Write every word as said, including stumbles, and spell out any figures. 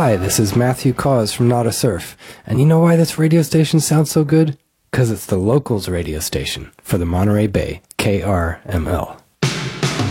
Hi, this is Matthew Cause from Not a Surf, and you know why this radio station sounds so good? Because it's the locals radio station for the Monterey Bay, K R M L.